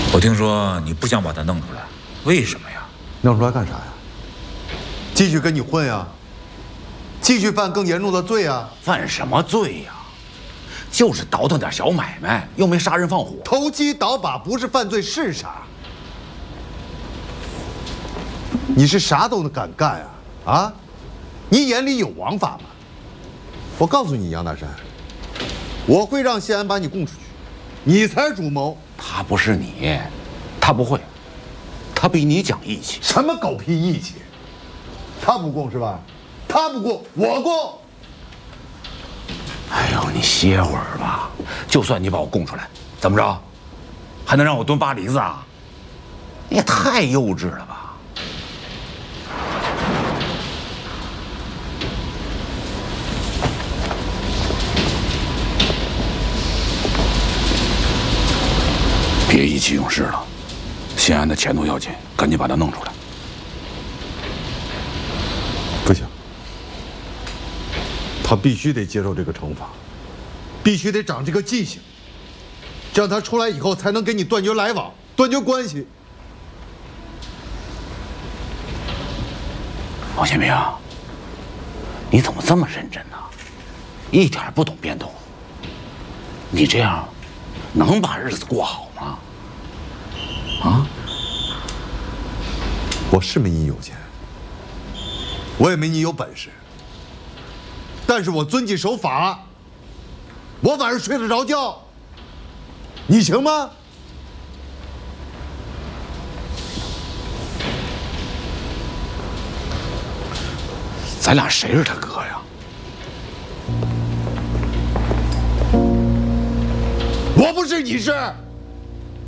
我听说你不想把他弄出来，为什么呀？ 弄出来干啥呀？继续跟你混呀？继续犯更严重的罪啊？ 犯什么罪呀？就是倒腾点小买卖，又没杀人放火。 投机倒把不是犯罪是啥？你是啥都能敢干啊？啊？你眼里有王法吗？我告诉你，杨大山，我会让谢安把你供出去，你才是主谋。 他不是你，他不会，他比你讲义气。 什么狗屁义气？他不供是吧？他不供，我供。 哎呦，你歇会儿吧。就算你把我供出来，怎么着，还能让我蹲巴黎子啊？你也太幼稚了吧！别意气用事了，谢安的前途要紧，赶紧把他弄出来。 不行，他必须得接受这个惩罚，必须得长这个记性，这样他出来以后才能跟你断绝来往、断绝关系。 王宪兵，你怎么这么认真呢？一点不懂变通。你这样能把日子过好吗？啊？ 我是没你有钱，我也没你有本事，但是我遵纪守法，我晚上睡得着觉，你行吗？ 咱俩谁是他哥呀？ 我不是，你是。